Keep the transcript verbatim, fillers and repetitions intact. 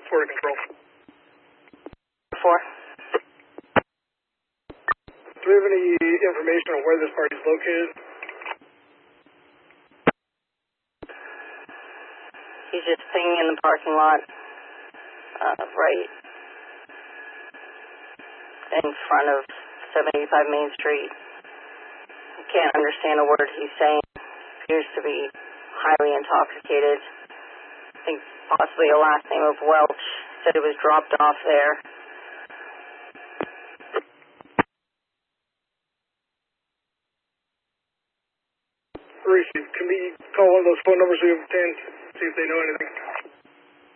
Florida Control. Four. Do we have any information on where this party is located? He's just singing in the parking lot, uh, right in front of seven eighty-five Main Street. Can't understand a word he's saying. Appears to be highly intoxicated. I think possibly a last name of Welch. Said it was dropped off there. Receive. Can we call one of those phone numbers we obtained, see if they know anything?